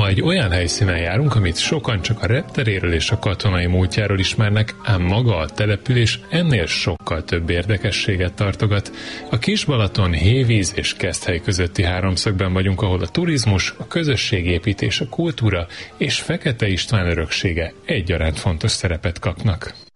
egy olyan helyszínen járunk, amit sokan csak a repteréről és a katonai múltjáról ismernek, ám maga a település ennél sokkal több érdekességet tartogat. A Kis-Balaton, Hévíz és Keszthely közötti háromszögben vagyunk, ahol a turizmus, a közösségépítés, a kultúra és Fekete István öröksége egyaránt fontos szerepet kapnak.